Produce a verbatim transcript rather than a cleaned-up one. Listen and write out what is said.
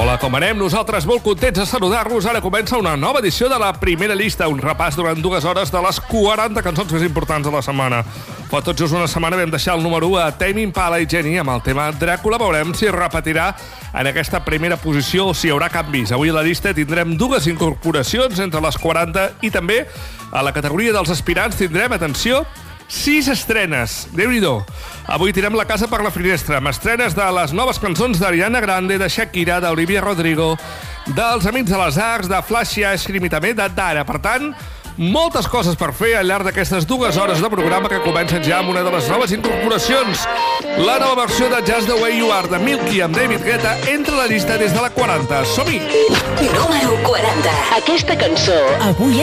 Hola, com anem? Nosaltres molt contents de saludar-los. Ara comença una nova edició de la primera llista, un repàs durant dues hores de les quaranta cançons més importants de la setmana. Fa tot just una setmana vam deixar el número u a Tame Impala i Jenny amb el tema Dràcula. Veurem si es repetirà en aquesta primera posició o si hi haurà canvis. Avui a la llista tindrem dues incorporacions entre les quaranta i també a la categoria dels aspirants tindrem, atenció, sis estrenes. Déu-n'hi-do. Avui tirem la casa per la finestra amb estrenes de les noves cançons d'Ariana Grande, de Shakira, d'Olivia Rodrigo, dels Amics de les Arts, de Flash Scream i també de Dara. Per tant, moltes coses per fer al llarg d'aquestes dues hores de programa que comencen ja amb una de les noves incorporacions. La nova versió de Just the Way You Are de Milky amb David Guetta entra a la llista des de la quaranta. Som-hi! Número quaranta. Aquesta cançó avui